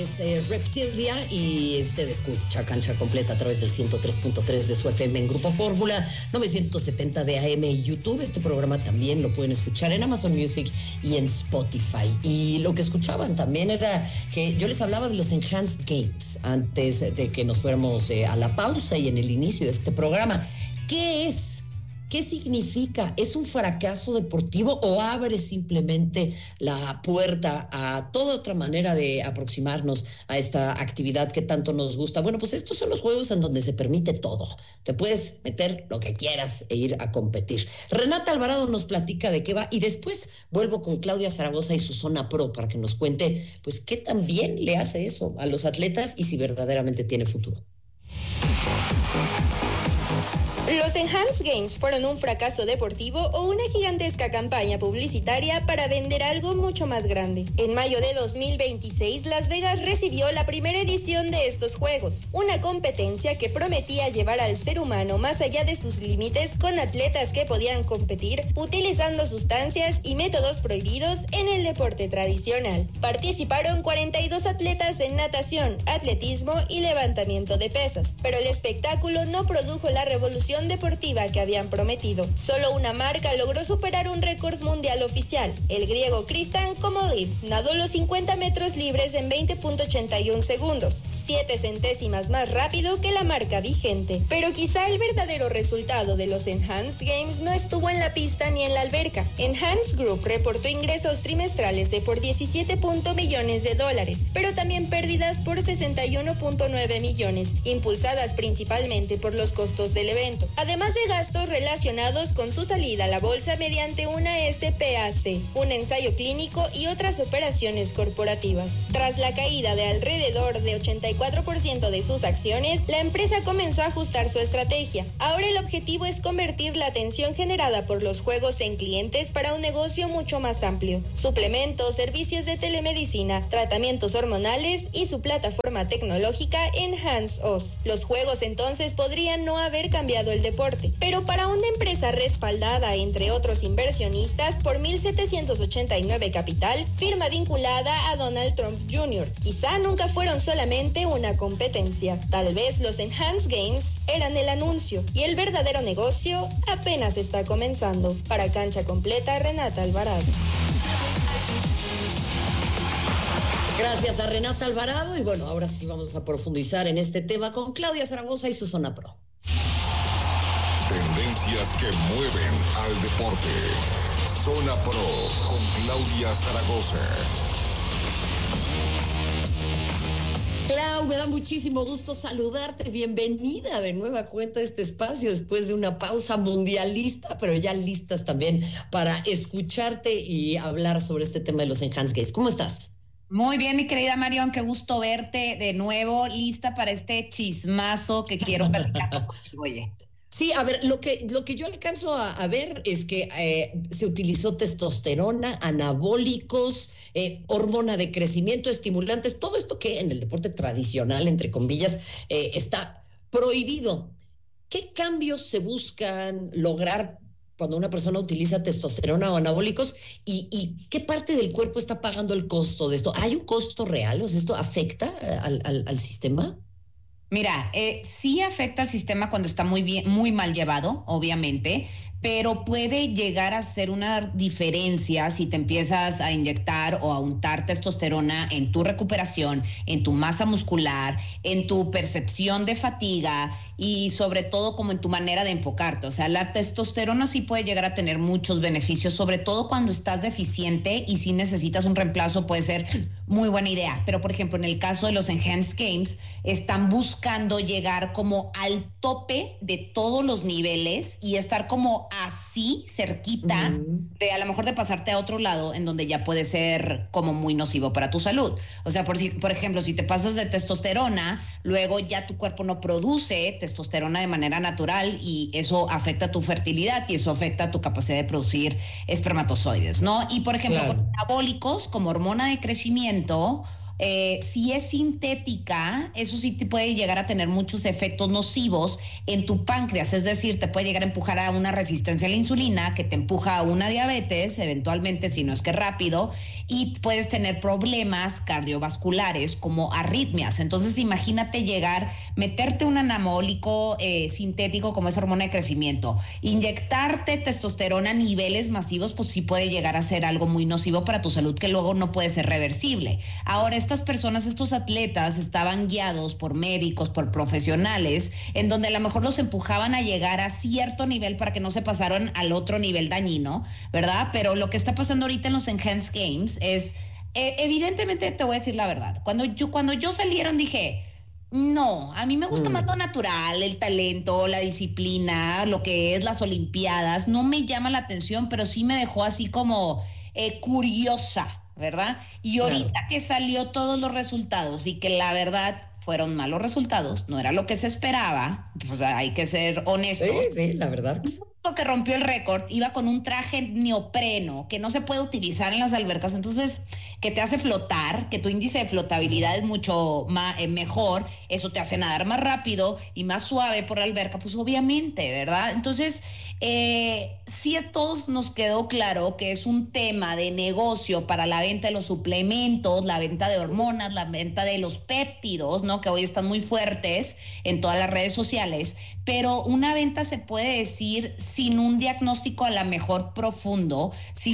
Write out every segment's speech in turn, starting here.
Reptilia y usted escucha Cancha Completa a través del 103.3 de su FM en Grupo Fórmula, 970 de AM y YouTube. Este programa también lo pueden escuchar en Amazon Music y en Spotify. Y lo que escuchaban también era que yo les hablaba de los Enhanced Games antes de que nos fuéramos a la pausa y en el inicio de este programa. ¿Qué es? ¿Qué significa? ¿Es un fracaso deportivo o abre simplemente la puerta a toda otra manera de aproximarnos a esta actividad que tanto nos gusta? Bueno, pues estos son los juegos en donde se permite todo. Te puedes meter lo que quieras e ir a competir. Renata Alvarado nos platica de qué va y después vuelvo con Claudia Zaragoza y su Zona Pro para que nos cuente pues qué tan bien le hace eso a los atletas y si verdaderamente tiene futuro. Los Enhanced Games fueron un fracaso deportivo o una gigantesca campaña publicitaria para vender algo mucho más grande. En mayo de 2026, Las Vegas recibió la primera edición de estos juegos, una competencia que prometía llevar al ser humano más allá de sus límites con atletas que podían competir utilizando sustancias y métodos prohibidos en el deporte tradicional. Participaron 42 atletas en natación, atletismo y levantamiento de pesas, pero el espectáculo no produjo la revolución deportiva que habían prometido. Solo una marca logró superar un récord mundial oficial. El griego Tristan Komoliv nadó los 50 metros libres en 20.81 segundos, 7 centésimas más rápido que la marca vigente. Pero quizá el verdadero resultado de los Enhanced Games no estuvo en la pista ni en la alberca. Enhanced Group reportó ingresos trimestrales de por 17 millones de dólares, pero también pérdidas por 61.9 millones, impulsadas principalmente por los costos del evento, además de gastos relacionados con su salida a la bolsa mediante una SPAC, un ensayo clínico y otras operaciones corporativas. Tras la caída de alrededor de 84% de sus acciones, la empresa comenzó a ajustar su estrategia. Ahora el objetivo es convertir la atención generada por los juegos en clientes para un negocio mucho más amplio: suplementos, servicios de telemedicina, tratamientos hormonales y su plataforma tecnológica Enhance OS. Los juegos entonces podrían no haber cambiado el deporte, pero para una empresa respaldada entre otros inversionistas por 1.789 Capital, firma vinculada a Donald Trump Jr., quizá nunca fueron solamente una competencia. Tal vez los Enhanced Games eran el anuncio y el verdadero negocio apenas está comenzando. Para Cancha Completa, Renata Alvarado. Gracias a Renata Alvarado y bueno, ahora sí vamos a profundizar en este tema con Claudia Zaragoza y su Zona Pro. Tendencias que mueven al deporte. Zona Pro con Claudia Zaragoza. Clau, me da muchísimo gusto saludarte. Bienvenida de nueva cuenta a este espacio después de una pausa mundialista, pero ya listas también para escucharte y hablar sobre este tema de los Enhanced Games. ¿Cómo estás? Muy bien, mi querida Marión, qué gusto verte de nuevo, lista para este chismazo que quiero platicar contigo, oye. Sí, a ver, lo que yo alcanzo a ver es que se utilizó testosterona, anabólicos, hormona de crecimiento, estimulantes, todo esto que en el deporte tradicional, entre comillas, está prohibido. ¿Qué cambios se buscan lograr cuando una persona utiliza testosterona o anabólicos y qué parte del cuerpo está pagando el costo de esto? ¿Hay un costo real? O sea, ¿esto afecta al sistema? Mira, sí afecta al sistema cuando está muy bien, muy mal llevado, obviamente, pero puede llegar a ser una diferencia si te empiezas a inyectar o a untar testosterona en tu recuperación, en tu masa muscular, en tu percepción de fatiga y sobre todo como en tu manera de enfocarte. O sea, la testosterona sí puede llegar a tener muchos beneficios, sobre todo cuando estás deficiente y si necesitas un reemplazo puede ser muy buena idea. Pero por ejemplo, en el caso de los Enhanced Games, están buscando llegar como al tope de todos los niveles y estar como así cerquita de a lo mejor de pasarte a otro lado en donde ya puede ser como muy nocivo para tu salud. O sea, por ejemplo, si te pasas de testosterona, luego ya tu cuerpo no produce testosterona de manera natural y eso afecta tu fertilidad y eso afecta tu capacidad de producir espermatozoides, ¿no? Y por ejemplo, Claro, con anabólicos como hormona de crecimiento, si es sintética, eso sí te puede llegar a tener muchos efectos nocivos en tu páncreas, es decir, te puede llegar a empujar a una resistencia a la insulina que te empuja a una diabetes, eventualmente, si no es que rápido, y puedes tener problemas cardiovasculares como arritmias. Entonces imagínate meterte un anabólico sintético como es hormona de crecimiento, inyectarte testosterona a niveles masivos, pues sí puede llegar a ser algo muy nocivo para tu salud que luego no puede ser reversible. Ahora, estas personas, estos atletas estaban guiados por médicos, por profesionales, en donde a lo mejor los empujaban a llegar a cierto nivel para que no se pasaran al otro nivel dañino, ¿verdad? Pero lo que está pasando ahorita en los Enhanced Games es, evidentemente te voy a decir la verdad, cuando yo salieron dije, no, a mí me gusta más lo natural, el talento, la disciplina, lo que es las olimpiadas, no me llama la atención, pero sí me dejó así como curiosa, ¿verdad? Y ahorita que salió todos los resultados y que la verdad fueron malos resultados, no era lo que se esperaba, pues hay que ser honestos. Sí, la verdad. Lo que rompió el récord iba con un traje neopreno que no se puede utilizar en las albercas, entonces que te hace flotar, que tu índice de flotabilidad es mucho mejor, eso te hace nadar más rápido y más suave por la alberca, pues obviamente, ¿verdad? Entonces, sí a todos nos quedó claro que es un tema de negocio para la venta de los suplementos, la venta de hormonas, la venta de los péptidos, ¿no? Que hoy están muy fuertes en todas las redes sociales, pero una venta se puede decir sin un diagnóstico a lo mejor profundo,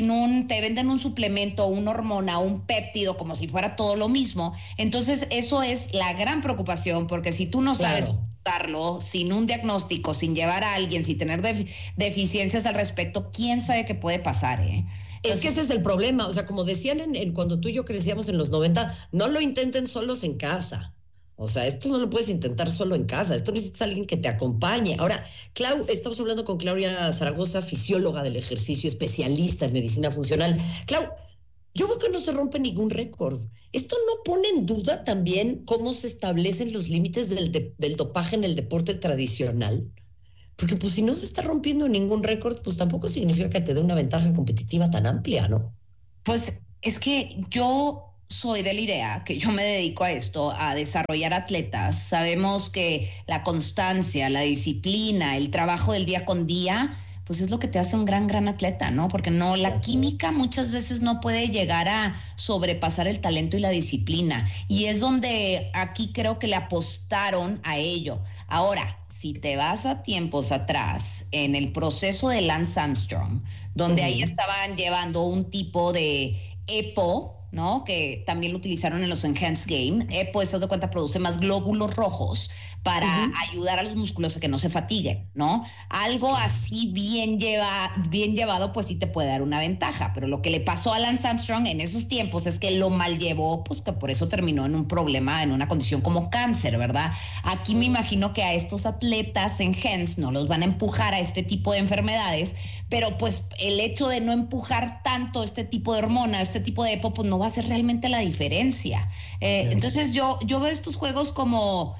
te venden un suplemento, una hormona, un péptido, como si fuera todo lo mismo. Entonces eso es la gran preocupación, porque si tú no sabes usarlo, sin un diagnóstico, sin llevar a alguien, sin tener deficiencias al respecto, quién sabe qué puede pasar, ¿eh? Es que ese es el problema, o sea, como decían cuando tú y yo crecíamos en los 90, no lo intenten solos en casa. O sea, esto no lo puedes intentar solo en casa, esto necesitas a alguien que te acompañe. Ahora, estamos hablando con Claudia Zaragoza, fisióloga del ejercicio, especialista en medicina funcional. Clau, yo veo que no se rompe ningún récord. ¿Esto no pone en duda también cómo se establecen los límites del dopaje en el deporte tradicional? Porque pues si no se está rompiendo ningún récord, pues tampoco significa que te dé una ventaja competitiva tan amplia, ¿no? Pues es que yo soy de la idea que yo me dedico a esto, a desarrollar atletas. Sabemos que la constancia, la disciplina, el trabajo del día con día, pues es lo que te hace un gran atleta, ¿no? Porque la química muchas veces no puede llegar a sobrepasar el talento y la disciplina. Y es donde aquí creo que le apostaron a ello. Ahora, si te vas a tiempos atrás, en el proceso de Lance Armstrong, donde ahí estaban llevando un tipo de EPO, ¿no? Que también lo utilizaron en los Enhanced Game. EPO, estás de cuenta, produce más glóbulos rojos para ayudar a los músculos a que no se fatiguen, ¿no? Algo así bien llevado, pues sí te puede dar una ventaja, pero lo que le pasó a Lance Armstrong en esos tiempos es que lo mal llevó, pues que por eso terminó en un problema, en una condición como cáncer, ¿verdad? Aquí me imagino que a estos atletas Enhanced no los van a empujar a este tipo de enfermedades, pero pues el hecho de no empujar tanto este tipo de hormona, este tipo de EPO, pues no va a hacer realmente la diferencia. Entonces yo veo estos juegos como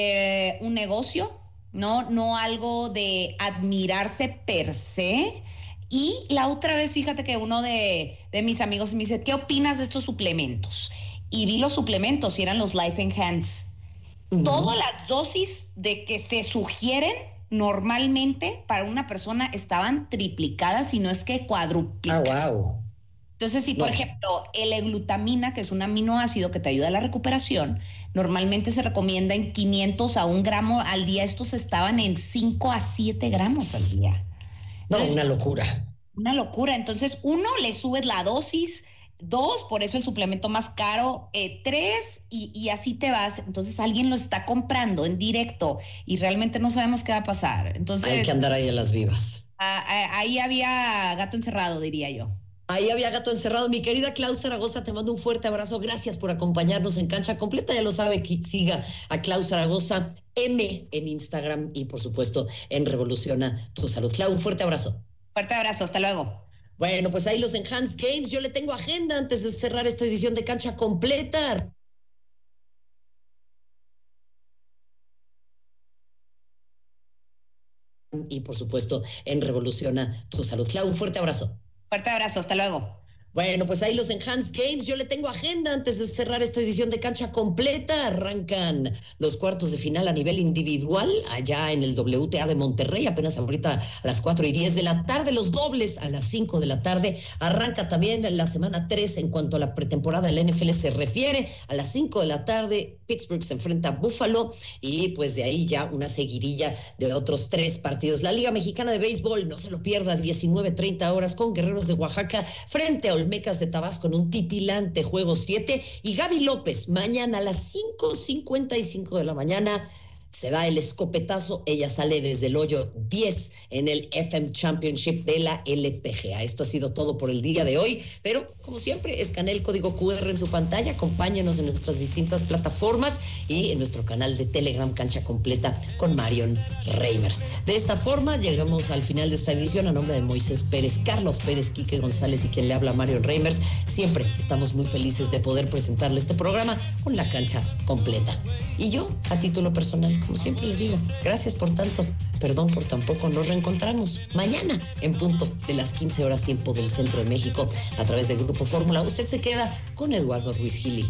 un negocio, no algo de admirarse per se. Y la otra vez, fíjate que uno de mis amigos me dice, ¿qué opinas de estos suplementos? Y vi los suplementos y eran los Life Enhance. Todas las dosis de que se sugieren normalmente para una persona estaban triplicadas, si no es que cuadruplicadas. Ah, wow. Entonces, si por ejemplo, el L-glutamina, que es un aminoácido que te ayuda a la recuperación, normalmente se recomienda en 500 a 1 gramo al día. Estos estaban en 5 a 7 gramos al día. Entonces, una locura. Una locura. Entonces, 1, le subes la dosis, 2, por eso el suplemento más caro, 3, y así te vas. Entonces, alguien lo está comprando en directo y realmente no sabemos qué va a pasar. Entonces, hay que andar ahí a las vivas. Ahí había gato encerrado, diría yo. Ahí había gato encerrado. Mi querida Clau Zaragoza, te mando un fuerte abrazo. Gracias por acompañarnos en Cancha Completa. Ya lo sabe, que siga a Clau Zaragoza M en Instagram y, por supuesto, en Revoluciona tu Salud. Clau, un fuerte abrazo. Fuerte abrazo, hasta luego. Bueno, pues ahí los Enhanced Games. Yo le tengo agenda antes de cerrar esta edición de Cancha Completa. Y, por supuesto, en Revoluciona tu Salud. Clau, un fuerte abrazo. Fuerte abrazo, hasta luego. Bueno, pues ahí los Enhanced Games. Yo le tengo agenda antes de cerrar esta edición de Cancha Completa. Arrancan los cuartos de final a nivel individual allá en el WTA de Monterrey, apenas ahorita a las 4:10 de la tarde. Los dobles a las 5 de la tarde. Arranca también la semana 3 en cuanto a la pretemporada del NFL se refiere. A las 5 de la tarde, Pittsburgh se enfrenta a Buffalo y pues de ahí ya una seguidilla de otros 3 partidos. La Liga Mexicana de Béisbol, no se lo pierda, 19:30 horas con Guerreros de Oaxaca frente a Olmecas de Tabasco en un titilante juego 7. Y Gaby López, mañana a las 5:55 de la mañana, se da el escopetazo. Ella sale desde el hoyo 10 en el FM Championship de la LPGA. Esto ha sido todo por el día de hoy, pero como siempre, escanee el código QR en su pantalla, acompáñenos en nuestras distintas plataformas y en nuestro canal de Telegram Cancha Completa con Marion Reimers. De esta forma llegamos al final de esta edición. A nombre de Moisés Pérez, Carlos Pérez, Quique González y quien le habla, Marion Reimers, siempre estamos muy felices de poder presentarle este programa con la Cancha Completa. Y yo, a título personal, como siempre les digo, gracias por tanto, perdón por tan poco. Nos reencontramos mañana en punto de las 15 horas tiempo del Centro de México a través de Grupo Fórmula. Usted se queda con Eduardo Ruiz Gili.